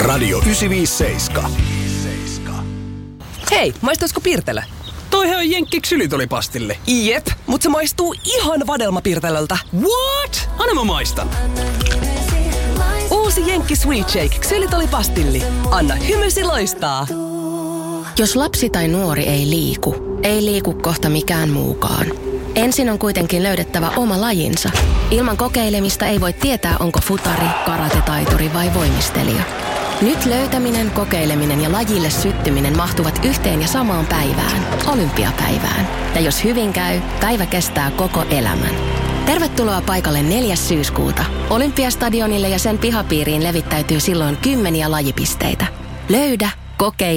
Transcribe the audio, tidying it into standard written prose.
Radio 957. Hei, maistuisiko Pirtelö? Toihan on Jenkki ksylitolipastille. Jep, mutta se maistuu ihan vadelmapirtelöltä. What? Anna mä maistan. Uusi Jenkki Sweet Shake ksylitolipastilli. Anna hymysi loistaa. Jos lapsi tai nuori ei liiku kohta mikään muukaan. Ensin on kuitenkin löydettävä oma lajinsa. Ilman kokeilemista ei voi tietää, onko futari, karatetaituri vai voimistelija. Nyt löytäminen, kokeileminen ja lajille syttyminen mahtuvat yhteen ja samaan päivään, olympiapäivään. Ja jos hyvin käy, päivä kestää koko elämän. Tervetuloa paikalle 4. syyskuuta. Olympiastadionille ja sen pihapiiriin levittäytyy silloin 10 lajipisteitä. Löydä, kokeile